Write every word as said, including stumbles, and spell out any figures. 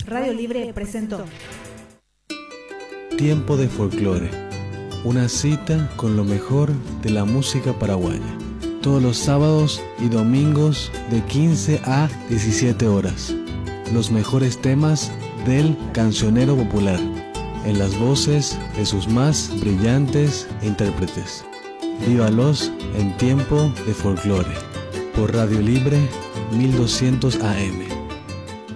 Radio Libre presentó Tiempo de Folclore, una cita con lo mejor de la música paraguaya. Todos los sábados y domingos de quince a diecisiete horas. Los mejores temas del cancionero popular, en las voces de sus más brillantes intérpretes. Vívalos en Tiempo de Folclore, por Radio Libre mil doscientos A M.